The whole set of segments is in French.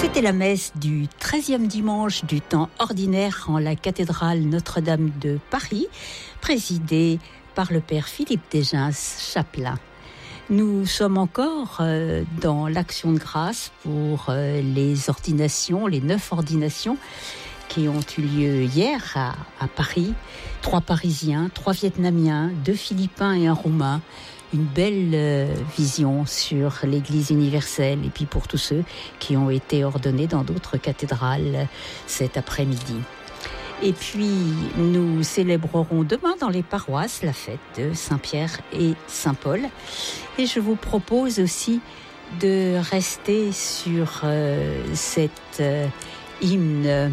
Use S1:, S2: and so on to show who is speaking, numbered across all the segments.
S1: C'était la messe du 13e dimanche du temps ordinaire en la cathédrale Notre-Dame de Paris, présidée par le père Philippe Desgens, chapelain. Nous sommes encore dans l'action de grâce pour les ordinations, les 9 ordinations qui ont eu lieu hier à Paris. 3 Parisiens, 3 Vietnamiens, 2 Philippins et un Roumain. Une belle vision sur l'Église universelle et puis pour tous ceux qui ont été ordonnés dans d'autres cathédrales cet après-midi. Et puis nous célébrerons demain dans les paroisses la fête de Saint-Pierre et Saint-Paul. Et je vous propose aussi de rester sur cette hymne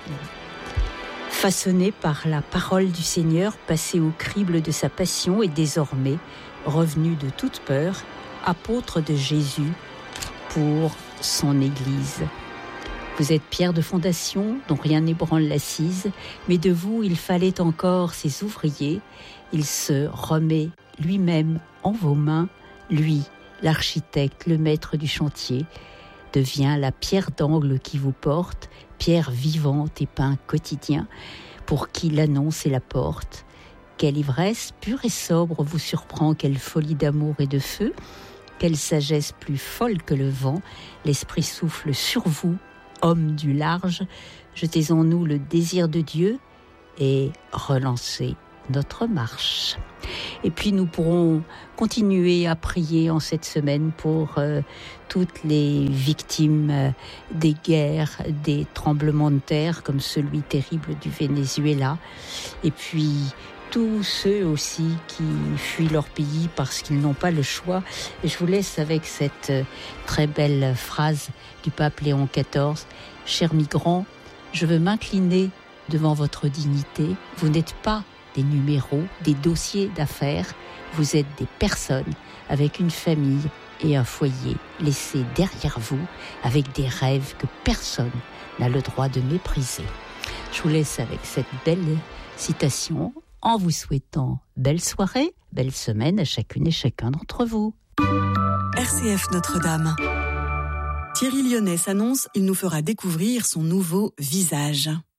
S1: façonné par la parole du Seigneur, passé au crible de sa passion et désormais revenu de toute peur, apôtre de Jésus pour son Église. Vous êtes pierre de fondation dont rien n'ébranle l'assise, mais de vous il fallait encore ses ouvriers. Il se remet lui-même en vos mains, lui, l'architecte, le maître du chantier, devient la pierre d'angle qui vous porte, pierre vivante et pain quotidien, pour qui l'annonce et la porte. Quelle ivresse pure et sobre vous surprend, quelle folie d'amour et de feu, quelle sagesse plus folle que le vent, l'esprit souffle sur vous, homme du large, jetez en nous le désir de Dieu et relancez notre marche. Et puis nous pourrons continuer à prier en cette semaine pour toutes les victimes des guerres, des tremblements de terre comme celui terrible du Venezuela, et puis tous ceux aussi qui fuient leur pays parce qu'ils n'ont pas le choix. Et je vous laisse avec cette très belle phrase du pape Léon XIV. « Chers migrants, je veux m'incliner devant votre dignité. Vous n'êtes pas des numéros, des dossiers d'affaires. Vous êtes des personnes avec une famille et un foyer laissés derrière vous avec des rêves que personne n'a le droit de mépriser. » Je vous laisse avec cette belle citation en vous souhaitant belle soirée, belle semaine à chacune et chacun d'entre vous.
S2: RCF Notre-Dame. Thierry Lyonnais s'annonce, il nous fera découvrir son nouveau visage.